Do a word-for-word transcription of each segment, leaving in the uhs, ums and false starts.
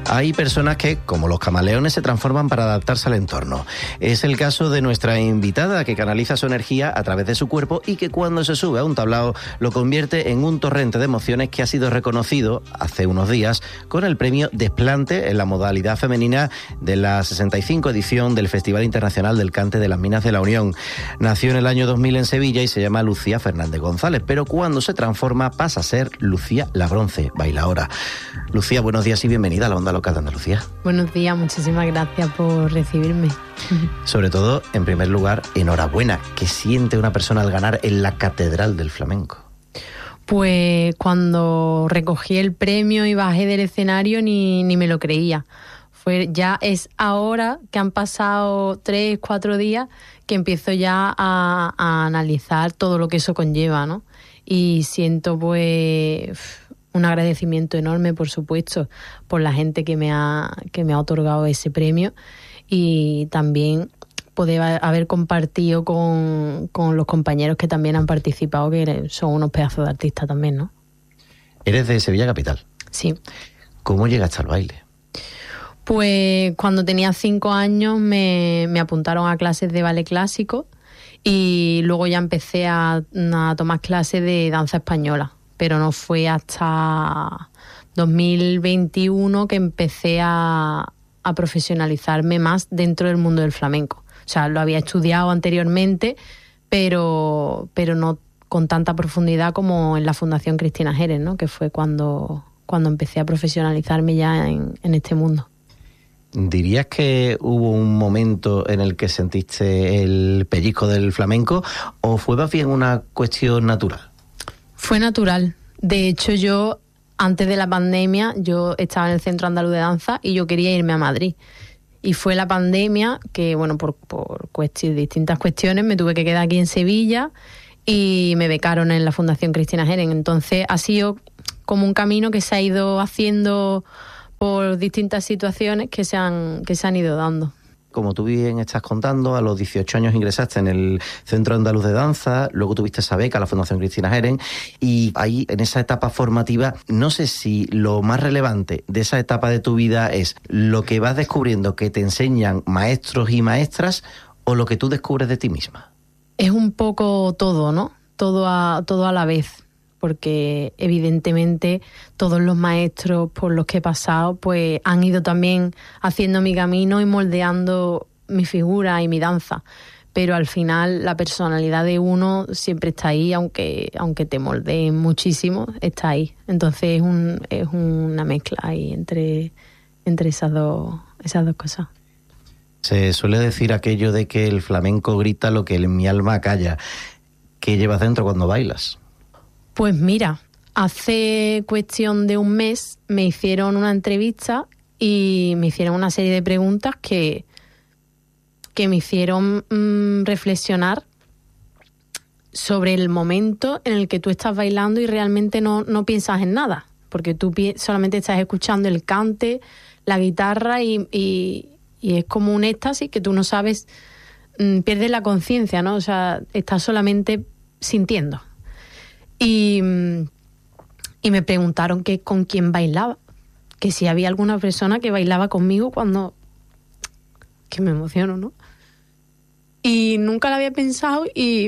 Hay personas que, como los camaleones, se transforman para adaptarse al entorno. Es el caso de nuestra invitada, que canaliza su energía a través de su cuerpo y que cuando se sube a un tablao lo convierte en un torrente de emociones que ha sido reconocido hace unos días con el premio Desplante en la modalidad femenina de la sesenta y cinco edición del Festival Internacional del Cante de las Minas de la Unión. Nació en el año dos mil en Sevilla y se llama Lucía Fernández González, pero cuando se transforma pasa a ser Lucía La Bronce, bailaora. Lucía, buenos días y bienvenida a la Onda Local de Andalucía. Buenos días, muchísimas gracias por recibirme. Sobre todo, en primer lugar, enhorabuena. ¿Qué siente una persona al ganar en la Catedral del Flamenco? Pues cuando recogí el premio y bajé del escenario ni, ni me lo creía. Fue, ya es ahora que han pasado tres, cuatro días que empiezo ya a, a analizar todo lo que eso conlleva, ¿no? Y siento pues un agradecimiento enorme, por supuesto, por la gente que me ha, que me ha otorgado ese premio y también poder haber compartido con, con los compañeros que también han participado, que son unos pedazos de artistas también, ¿no? ¿Eres de Sevilla capital? Sí. ¿Cómo llegaste al baile? Pues cuando tenía cinco años me, me apuntaron a clases de ballet clásico y luego ya empecé a, a tomar clases de danza española, pero no fue hasta dos mil veintiuno que empecé a, a profesionalizarme más dentro del mundo del flamenco. O sea, lo había estudiado anteriormente, pero, pero no con tanta profundidad como en la Fundación Cristina Jerez, ¿no? Que fue cuando, cuando empecé a profesionalizarme ya en, en este mundo. ¿Dirías que hubo un momento en el que sentiste el pellizco del flamenco o fue más bien una cuestión natural? Fue natural. De hecho, yo, antes de la pandemia, yo estaba en el Centro Andaluz de Danza y yo quería irme a Madrid. Y fue la pandemia que, bueno, por, por cuestiones, distintas cuestiones, me tuve que quedar aquí en Sevilla y me becaron en la Fundación Cristina Jerez. Entonces ha sido como un camino que se ha ido haciendo por distintas situaciones que se han, que se han ido dando. Como tú bien estás contando, a los dieciocho años ingresaste en el Centro Andaluz de Danza, luego tuviste esa beca a la Fundación Cristina Jerez y ahí, en esa etapa formativa, no sé si lo más relevante de esa etapa de tu vida es lo que vas descubriendo que te enseñan maestros y maestras o lo que tú descubres de ti misma. Es un poco todo, ¿no? Todo a, todo a la vez, porque evidentemente todos los maestros por los que he pasado pues han ido también haciendo mi camino y moldeando mi figura y mi danza, pero al final la personalidad de uno siempre está ahí, aunque aunque te moldeen muchísimo, está ahí. Entonces es, un, es una mezcla ahí entre, entre esas dos, esas dos cosas. Se suele decir aquello de que el flamenco grita lo que en mi alma calla. ¿Qué llevas dentro cuando bailas? Pues mira, hace cuestión de un mes me hicieron una entrevista y me hicieron una serie de preguntas que, que me hicieron mmm, reflexionar sobre el momento en el que tú estás bailando y realmente no, no piensas en nada, porque tú pi- solamente estás escuchando el cante, la guitarra y, y, y es como un éxtasis que tú no sabes, mmm, pierdes la conciencia, ¿no? O sea, estás solamente sintiendo. Y, y me preguntaron que con quién bailaba, que si había alguna persona que bailaba conmigo cuando... que me emociono, ¿no? Y nunca lo había pensado y,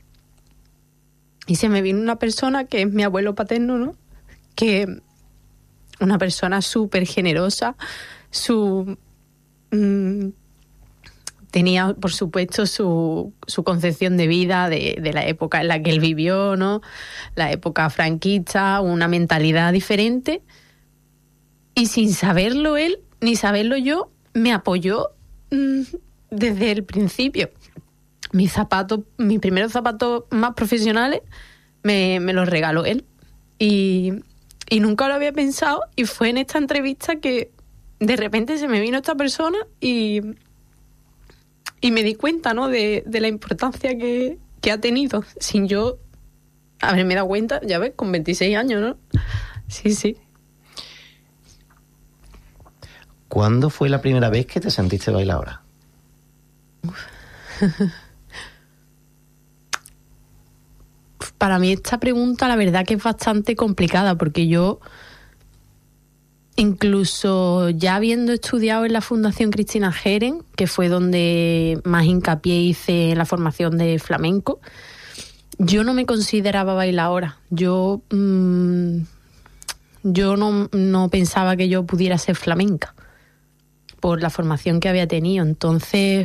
y se me vino una persona que es mi abuelo paterno, ¿no? Que una persona súper generosa, su... Mmm, tenía, por supuesto, su, su concepción de vida, de, de la época en la que él vivió, ¿no? La época franquista, una mentalidad diferente. Y sin saberlo él, ni saberlo yo, me apoyó mmm, desde el principio. Mis zapatos, mis primeros zapatos más profesionales, me, me los regaló él. Y, y nunca lo había pensado. Y fue en esta entrevista que de repente se me vino esta persona y... Y me di cuenta, ¿no?, de, de la importancia que, que ha tenido, sin yo haberme dado cuenta, ya ves, con veintiséis años, ¿no? Sí, sí. ¿Cuándo fue la primera vez que te sentiste bailadora? Para mí esta pregunta la verdad que es bastante complicada, porque yo incluso ya habiendo estudiado en la Fundación Cristina Geren, que fue donde más hincapié hice en la formación de flamenco, yo no me consideraba bailaora. Yo, mmm, yo no, no pensaba que yo pudiera ser flamenca por la formación que había tenido. Entonces,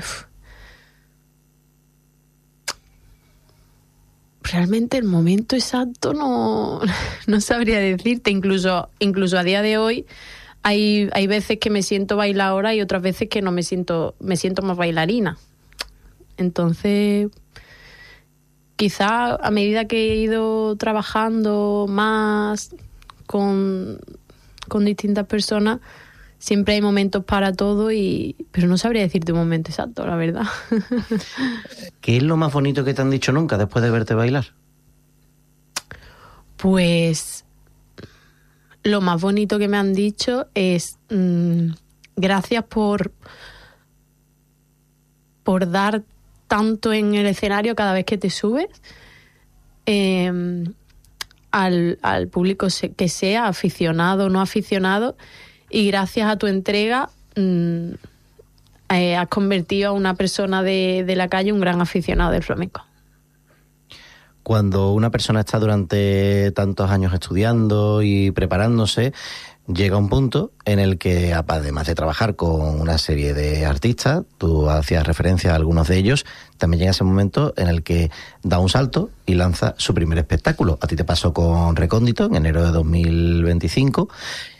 realmente el momento exacto no, no sabría decirte. Incluso, incluso a día de hoy hay, hay veces que me siento bailaora y otras veces que no me siento, me siento más bailarina. Entonces, quizá a medida que he ido trabajando más con, con distintas personas, siempre hay momentos para todo, y pero no sabría decirte un momento exacto, la verdad. ¿Qué es lo más bonito que te han dicho nunca después de verte bailar? Pues lo más bonito que me han dicho es mmm, gracias por, por dar tanto en el escenario cada vez que te subes, eh, al, al público que sea, aficionado o no aficionado. Y gracias a tu entrega mmm, eh, has convertido a una persona de, de la calle un gran aficionado del flamenco. Cuando una persona está durante tantos años estudiando y preparándose, llega un punto en el que, además de trabajar con una serie de artistas, tú hacías referencia a algunos de ellos, también llega ese momento en el que da un salto y lanza su primer espectáculo. A ti te pasó con Recóndito en enero de dos mil veinticinco.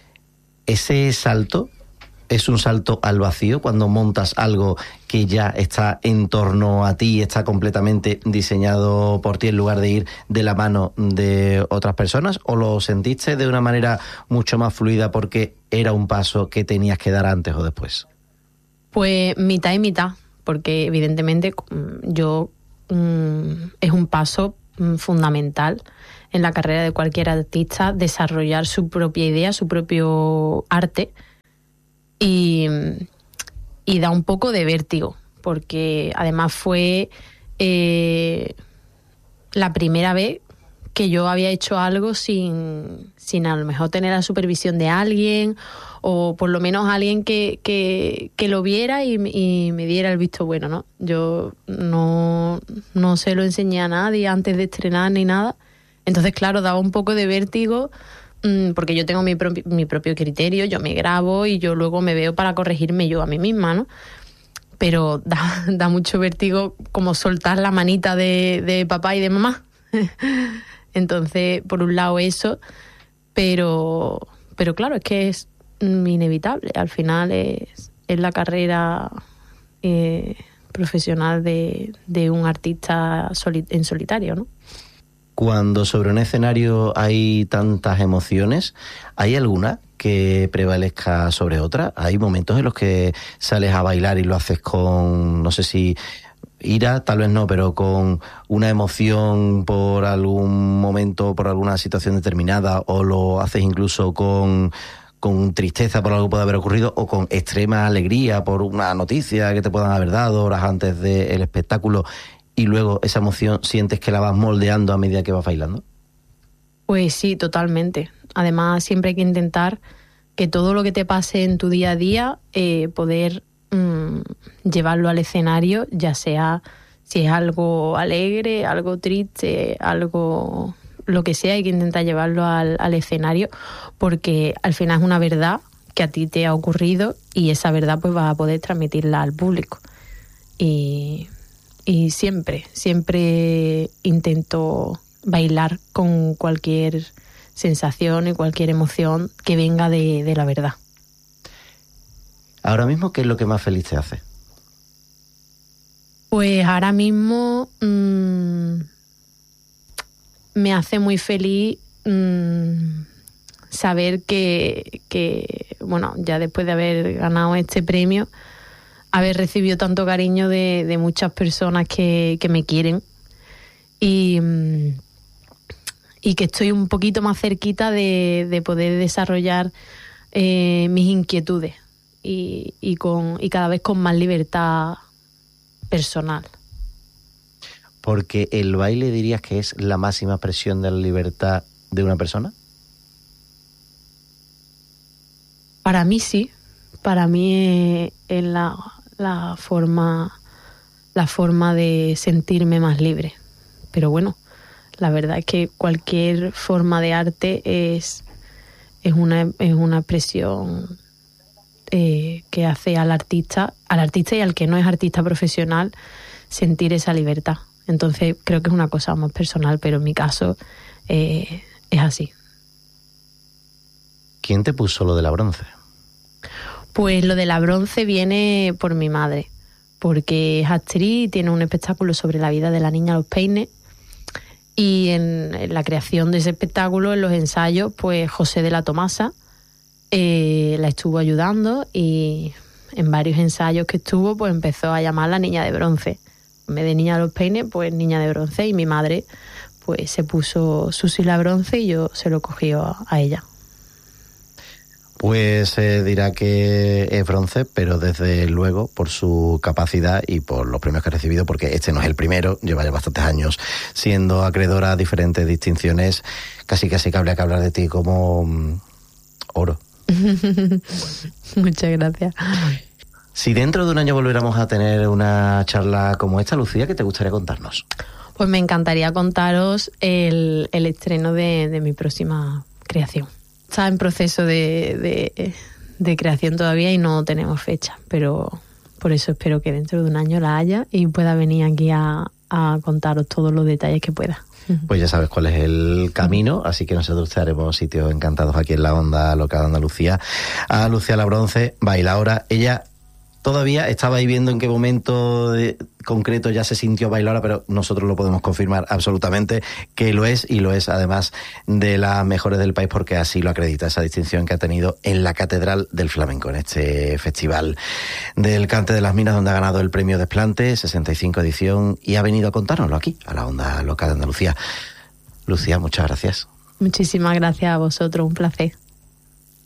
Ese salto es un salto al vacío cuando montas algo que ya está en torno a ti, está completamente diseñado por ti en lugar de ir de la mano de otras personas, ¿o lo sentiste de una manera mucho más fluida porque era un paso que tenías que dar antes o después? Pues mitad y mitad, porque evidentemente yo mmm, es un paso mmm, fundamental en la carrera de cualquier artista, desarrollar su propia idea, su propio arte, y, y da un poco de vértigo, porque además fue eh, la primera vez que yo había hecho algo sin, sin a lo mejor tener la supervisión de alguien, o por lo menos alguien que, que, que lo viera y, y me diera el visto bueno, ¿no? Yo no, no se lo enseñé a nadie antes de estrenar ni nada. Entonces, claro, daba un poco de vértigo, mmm, porque yo tengo mi, propi- mi propio criterio, yo me grabo y yo luego me veo para corregirme yo a mí misma, ¿no? Pero da, da mucho vértigo como soltar la manita de, de papá y de mamá. Entonces, por un lado eso, pero, pero claro, es que es inevitable. Al final es, es la carrera eh, profesional de, de un artista soli- en solitario, ¿no? Cuando sobre un escenario hay tantas emociones, ¿hay alguna que prevalezca sobre otra? Hay momentos en los que sales a bailar y lo haces con, no sé si ira, tal vez no, pero con una emoción por algún momento, por alguna situación determinada, o lo haces incluso con, con tristeza por algo que puede haber ocurrido, o con extrema alegría por una noticia que te puedan haber dado horas antes del espectáculo, y luego esa emoción sientes que la vas moldeando a medida que vas bailando. Pues sí, totalmente. Además, siempre hay que intentar que todo lo que te pase en tu día a día, eh, poder mmm, llevarlo al escenario, ya sea si es algo alegre, algo triste, algo lo que sea, hay que intentar llevarlo al, al escenario, porque al final es una verdad que a ti te ha ocurrido, y esa verdad pues vas a poder transmitirla al público. Y, y siempre, siempre intento bailar con cualquier sensación y cualquier emoción que venga de, de la verdad. Ahora mismo, ¿qué es lo que más feliz te hace? Pues ahora mismo mmm, me hace muy feliz mmm, saber que, que, bueno, ya después de haber ganado este premio, haber recibido tanto cariño de, de muchas personas que, que me quieren, y, y que estoy un poquito más cerquita de, de poder desarrollar eh, mis inquietudes y, y, con, y cada vez con más libertad personal. Porque el baile, dirías que es la máxima expresión de la libertad de una persona. Para mí sí, para mí es, es la, la forma la forma de sentirme más libre. Pero bueno, la verdad es que cualquier forma de arte es, es, una, es una expresión eh, que hace al artista, al artista y al que no es artista profesional, sentir esa libertad. Entonces creo que es una cosa más personal, pero en mi caso eh, es así. ¿Quién te puso lo de la bronce? Pues lo de la bronce viene por mi madre, porque es actriz y tiene un espectáculo sobre la vida de la niña Los Peines, y en, en la creación de ese espectáculo, en los ensayos, pues José de la Tomasa eh, la estuvo ayudando, y en varios ensayos que estuvo, pues empezó a llamar la niña de bronce. En vez de niña de Los Peines, pues niña de bronce, y mi madre pues se puso Susi la bronce y yo se lo cogí a, a ella. Pues se eh, dirá que es bronce, pero desde luego por su capacidad y por los premios que ha recibido, porque este no es el primero, lleva ya bastantes años siendo acreedora a diferentes distinciones, casi casi que habría que hablar de ti como um, oro. Muchas gracias. Si dentro de un año volviéramos a tener una charla como esta, Lucía, ¿qué te gustaría contarnos? Pues me encantaría contaros el, el estreno de, de mi próxima creación. Está en proceso de, de, de creación todavía y no tenemos fecha, pero por eso espero que dentro de un año la haya y pueda venir aquí a, a contaros todos los detalles que pueda. Pues ya sabes cuál es el camino, así que nosotros te haremos sitios encantados aquí en la Onda Local de Andalucía. A Lucía la Bronce, bailaora. Ella todavía estaba ahí viendo en qué momento de, concreto ya se sintió bailaora, pero nosotros lo podemos confirmar absolutamente que lo es, y lo es además de las mejores del país, porque así lo acredita esa distinción que ha tenido en la Catedral del Flamenco, en este festival del Cante de las Minas, donde ha ganado el premio Desplante, sesenta y cinco edición, y ha venido a contárnoslo aquí, a la Onda Local de Andalucía. Lucía, muchas gracias. Muchísimas gracias a vosotros, un placer.